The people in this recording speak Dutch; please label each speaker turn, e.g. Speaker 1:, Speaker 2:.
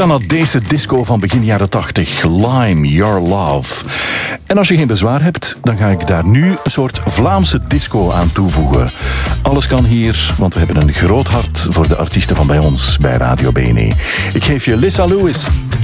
Speaker 1: Canadese disco van begin jaren 80. Lime, Your Love. En als je geen bezwaar hebt, dan ga ik daar nu een soort Vlaamse disco aan toevoegen. Alles kan hier, want we hebben een groot hart voor de artiesten van bij ons, bij Radio BNE. Ik geef je Lissa Lewis.